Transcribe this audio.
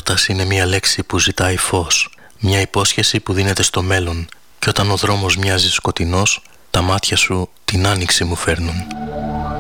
έρωτας είναι μια λέξη που ζητάει φως, μια υπόσχεση που δίνεται στο μέλλον, και όταν ο δρόμος μοιάζει σκοτεινός, τα μάτια σου την άνοιξη μου φέρνουν.